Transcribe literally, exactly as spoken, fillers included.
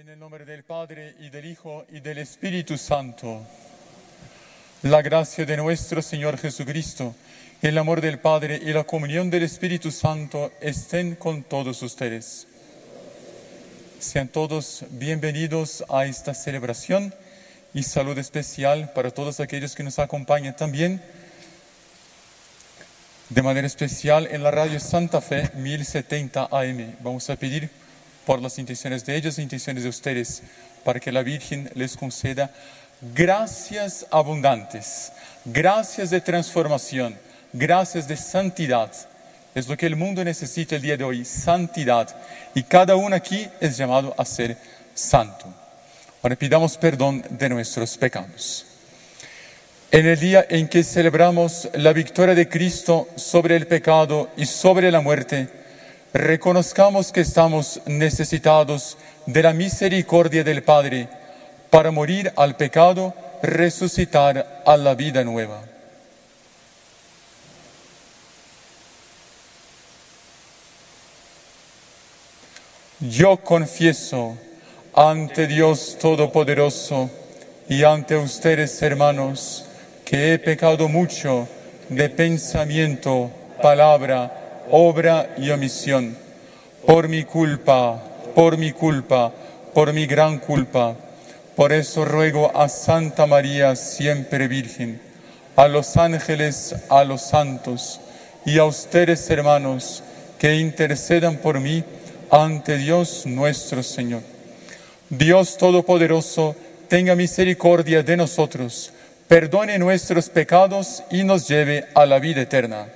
En el nombre del Padre, y del Hijo, y del Espíritu Santo. La gracia de nuestro Señor Jesucristo, el amor del Padre y la comunión del Espíritu Santo estén con todos ustedes. Sean todos bienvenidos a esta celebración y salud especial para todos aquellos que nos acompañan también de manera especial en la radio Santa Fe mil setenta A M. Vamos a pedir por las intenciones de ellos e intenciones de ustedes, para que la Virgen les conceda gracias abundantes, gracias de transformación, gracias de santidad. Es lo que el mundo necesita el día de hoy, santidad. Y cada uno aquí es llamado a ser santo. Ahora pidamos perdón de nuestros pecados. En el día en que celebramos la victoria de Cristo sobre el pecado y sobre la muerte, reconozcamos que estamos necesitados de la misericordia del Padre para morir al pecado, resucitar a la vida nueva. Yo confieso ante Dios Todopoderoso y ante ustedes, hermanos, que he pecado mucho de pensamiento, palabra, obra y omisión, por mi culpa, por mi culpa, por mi gran culpa. Por eso ruego a Santa María, siempre Virgen, a los ángeles, a los santos, y a ustedes, hermanos, que intercedan por mí ante Dios nuestro Señor. Dios Todopoderoso, tenga misericordia de nosotros, perdone nuestros pecados y nos lleve a la vida eterna.